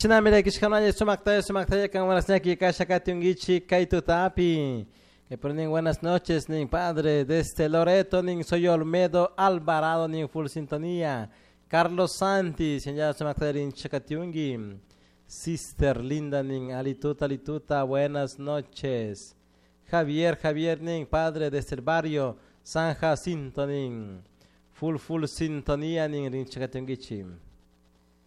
Chinamira Kishkanaya Sumaktaya Kamarasnaki Kashakatungichi Kaito Tapi. Que ponen buenas noches, nin padre, desde Loreto, nin soy Olmedo Alvarado, nin full sintonía. Carlos Santi, señora Sumaktarin Chakatiungi. Sister Linda, nin Alituta, buenas noches. Javier, nin padre, desde el barrio San Jacinto, nin full sintonía, nin Chakatiungichi.